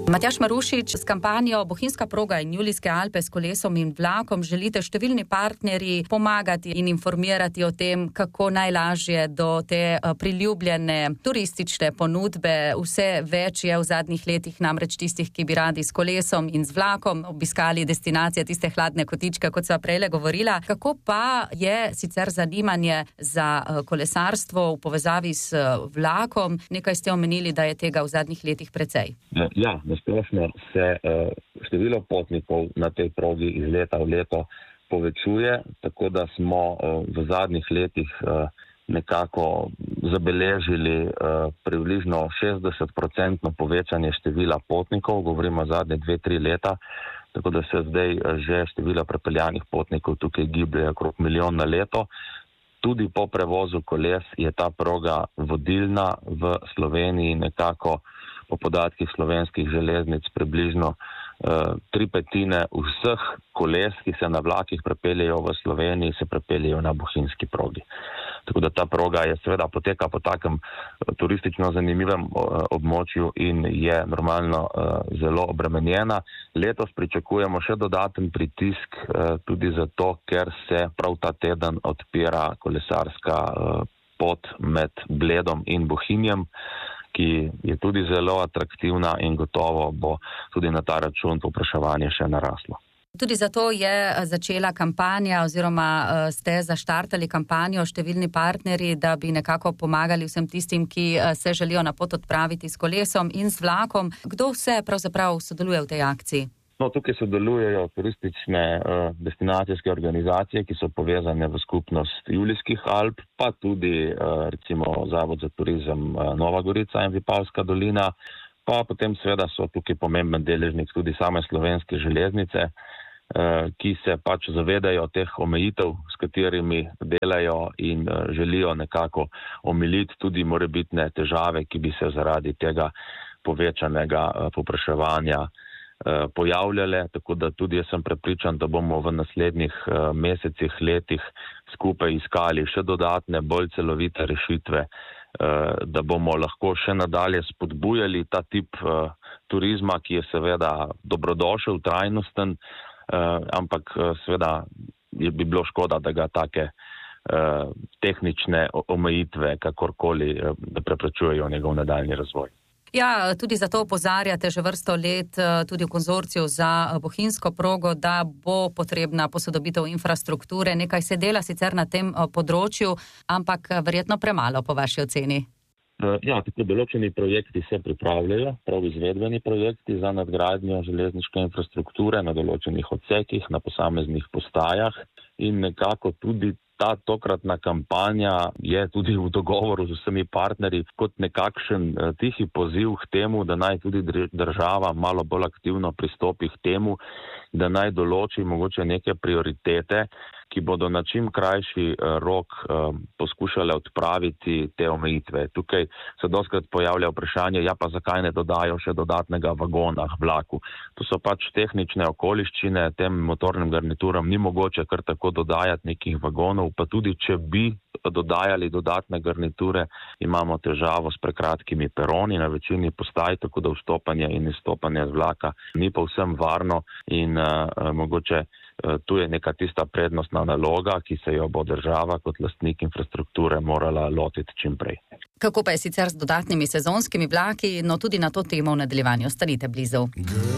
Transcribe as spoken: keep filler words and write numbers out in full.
Matjaž Marušič, s kampanjo Bohinjska proga in Julijske Alpe s kolesom in vlakom želite številni partnerji pomagati in informirati o tem, kako najlažje do te priljubljene turistične ponudbe. Vse več je v zadnjih letih namreč tistih, ki bi radi s kolesom in z vlakom obiskali destinacije, tiste hladne kotičke, kot sva prejle govorila. Kako pa je sicer zanimanje za kolesarstvo v povezavi s vlakom? Nekaj ste omenili, da je tega v zadnjih letih precej. Ja, splošno se uh, število potnikov na tej progi iz leta v leto povečuje, tako da smo uh, v zadnjih letih uh, nekako zabeležili uh, približno šestdeset procentno povečanje števila potnikov, govorimo zadnje dve, tri leta, tako da se zdaj uh, že število prepeljanih potnikov tukaj giblje okrog milijon na leto. Tudi po prevozu koles je ta proga vodilna v Sloveniji, nekako po podatkih slovenskih železnic približno uh, tri petine vseh koles, ki se na vlakih prepeljejo v Sloveniji, se prepeljejo na bohinjski progi. Tako da ta proga je seveda poteka po takem uh, turistično zanimivem uh, območju in je normalno uh, zelo obremenjena. Letos pričakujemo še dodaten pritisk uh, tudi zato, ker se prav ta teden odpira kolesarska uh, pot med Bledom in Bohinjem, ki je tudi zelo atraktivna in gotovo bo tudi na ta račun povpraševanje še naraslo. Tudi zato je začela kampanja oziroma ste zaštartali kampanjo številni partnerji, da bi nekako pomagali vsem tistim, ki se želijo na pot odpraviti s kolesom in z vlakom. Kdo vse pravzaprav sodeluje v tej akciji? No, tukaj sodelujejo turistične uh, destinacijske organizacije, ki so povezane v skupnost Julijskih Alp, pa tudi uh, recimo Zavod za turizem uh, Nova Gorica in Vipavska dolina, pa potem seveda so tukaj pomemben deležnik tudi same slovenske železnice, uh, ki se pač zavedajo teh omejitev, s katerimi delajo in uh, želijo nekako omiliti tudi morebitne težave, ki bi se zaradi tega povečanega uh, povpraševanja pojavljale, tako da tudi jaz sem prepričan, da bomo v naslednjih uh, mesecih, letih skupaj iskali še dodatne, bolj celovite rešitve, uh, da bomo lahko še nadalje spodbujali ta tip uh, turizma, ki je seveda dobrodošel, trajnosten, uh, ampak uh, seveda je bi bilo škoda, da ga take uh, tehnične omejitve kakorkoli uh, da preprečujejo njegov nadaljnji razvoj. Ja, tudi zato opozarjate že vrsto let tudi v konzorciju za bohinjsko progo, da bo potrebna posodobitev infrastrukture. Nekaj se dela sicer na tem področju, ampak verjetno premalo po vaši oceni. Ja, tako določeni projekti se pripravljajo, prav izvedbeni projekti za nadgradnjo železniške infrastrukture na določenih odsekih, na posameznih postajah in nekako tudi ta tokratna kampanja je tudi v dogovoru z vsemi partnerji kot nekakšen tihi poziv k temu, da naj tudi država malo bolj aktivno pristopi k temu, da naj določi mogoče neke prioritete, ki bodo na čim krajši rok um, poskušale odpraviti te omejitve. Tukaj se dostikrat pojavlja vprašanje, ja pa zakaj ne dodajo še dodatnega vagona k vlaku. To so pač tehnične okoliščine, tem motornim garnituram ni mogoče kar tako dodajati nekih vagonov, pa tudi če bi dodajali dodatne garniture, imamo težavo s prekratkimi peroni na večini postaj, tako da vstopanje in izstopanje z vlaka ni povsem varno in uh, mogoče tu je neka tista prednostna naloga, ki se jo bo država kot lastnik infrastrukture morala lotiti čim prej. Kako pa je sicer z dodatnimi sezonskimi vlaki, no tudi na to temo v nadaljevanju ostanite blizu.